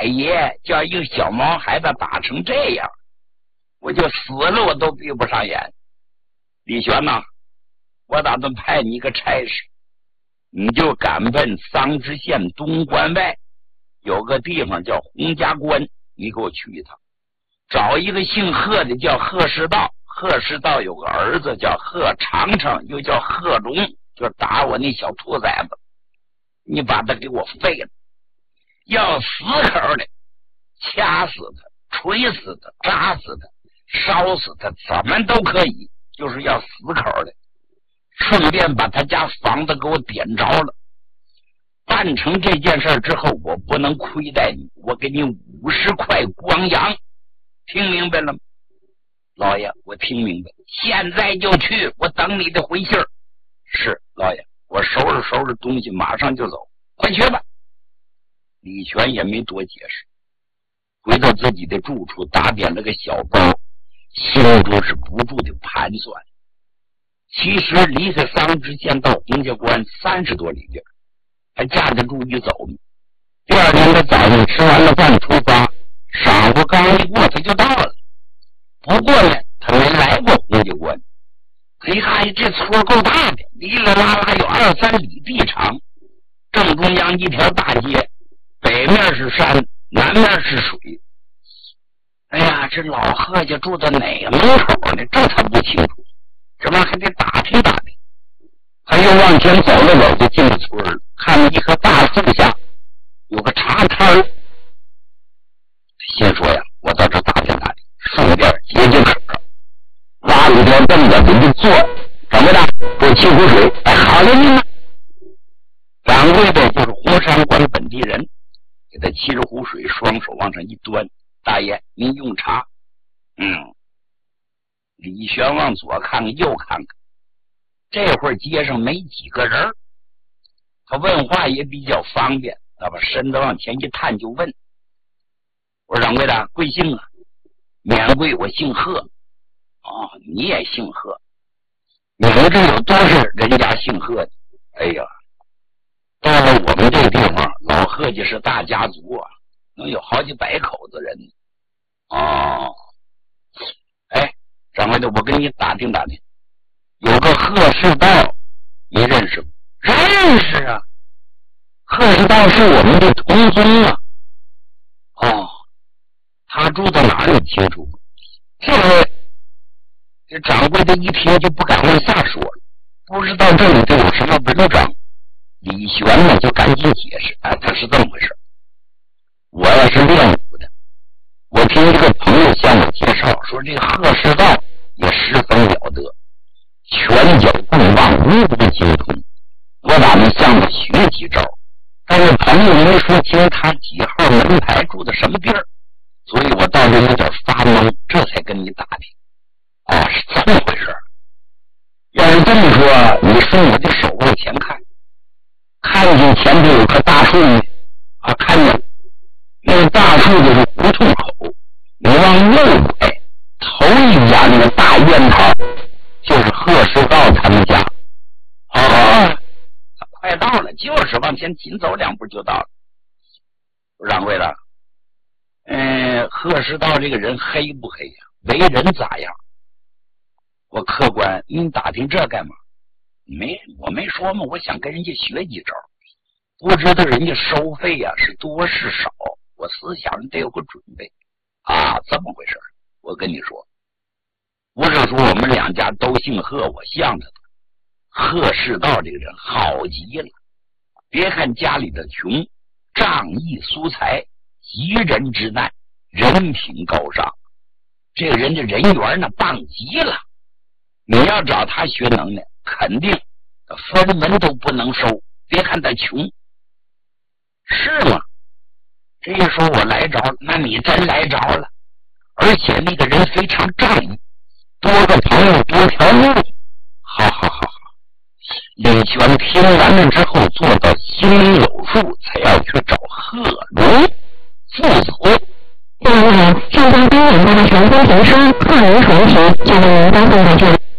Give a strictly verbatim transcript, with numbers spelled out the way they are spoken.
太爷叫一个小毛孩子打成这样，我就死了我都闭不上眼。李玄呐，我打算派你一个差事，你就赶奔桑植县东关外有个地方叫洪家关，你给我去一趟，找一个姓贺的叫贺世道。贺世道有个儿子叫贺长长，又叫贺龙，就打我那小兔崽子，你把他给我废了，要死口的掐死他，锤死他，扎死他，烧死他，怎么都可以，就是要死口的。顺便把他家房子给我点着了。办成这件事之后，我不能亏待你，我给你五十块光洋，听明白了吗？老爷，我听明白，现在就去，我等你的回信儿。是老爷，我收拾收拾东西，马上就走，快去吧。李全也没多解释，回到自己的住处，打点了个小包，心中是不住的盘算。其实离开桑植县到洪家关三十多里地儿，还架得住一走呢。第二天的早上吃完了饭出发，晌午刚一过他就到了。不过呢，他没来过洪家关。他一看这村够大的，哩哩啦啦有二三里地长，正中央一条大街，北面是山，南面是水。哎呀，这老贺家住在哪个门口呢？这他不清楚，这玩意还得打听打听。他又往前走了走，就进了村了。看见一棵大树下有个茶摊儿，心说呀，我到这打听打听，顺便解解渴，拉了一条凳子给你坐，怎么的？给我沏壶水。哎，好了，你们掌柜的就是洪山关本地人，给他沏着壶水，双手往上一端，大爷您用茶。嗯。李玄往左看看右看看，这会儿街上没几个人，他问话也比较方便，他把身子往前一探就问，我说掌柜的贵姓啊？免贵，我姓贺。哦，你也姓贺？你们这有多少人家姓贺的？哎呀，到了我们这地方，老贺家是大家族啊，能有好几百口子人。哦，哎，掌柜的，我跟你打听打听，有个贺世道，你认识吗？认识啊，贺世道是我们的同宗啊。哦，他住在哪里清楚？这位这掌柜的一听就不敢往下说了，不知道这里头有什么文章。李玄呢就赶紧解释，哎，他是这么回事。我要是练武的，我听这个朋友向我介绍说，这个贺世道也十分了得，拳脚棍棒，无不精通。我打算向他学几招，但是朋友没说清他几号门牌，住的什么地儿，所以我到这有点发懵，这才跟你打听。啊，是这么回事。要是这么说，你顺我的手往前看，看见前头有棵大树没？啊，看见。那个大树就是胡同口，你往右拐，头一家那个大烟桃就是贺世道他们家。哦，快到了，就是往前紧走两步就到了。掌柜的，嗯，贺世道这个人黑不黑呀？为人咋样？我客官，您打听这干嘛？没，我没说嘛，我想跟人家学几招，不知道人家收费呀、啊、是多是少，我思想得有个准备啊，这么回事。我跟你说，不是说我们两家都姓贺，我向着他。贺世道这个人好极了，别看家里的穷，仗义疏财，急人之难，人品高尚，这个人的人缘呢棒极了。你要找他学能耐，肯定分文都不能收，别看他穷。是吗？这一说我来着，那你真来着了，而且那个人非常仗义，多个朋友多条路。好好好好，李全听完了之后，坐到心里有数，才要去找贺龙父子。 第二日，上班八点半的全国学生贺龙同学就为您发送到这里。